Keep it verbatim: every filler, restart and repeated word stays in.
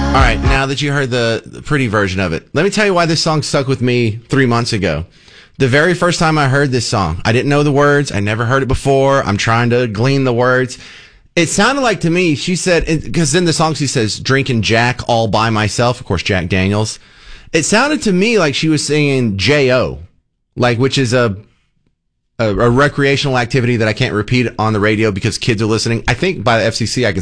All right, now that you heard the, the pretty version of it, let me tell you why this song stuck with me three months ago. The very first time I heard this song, I didn't know the words. I never heard it before. I'm trying to glean the words. It sounded like to me, she said, because in the song she says, drinking Jack all by myself. Of course, Jack Daniels. It sounded to me like she was singing J O, like, which is a, a, a recreational activity that I can't repeat on the radio because kids are listening. I think by the F C C, I can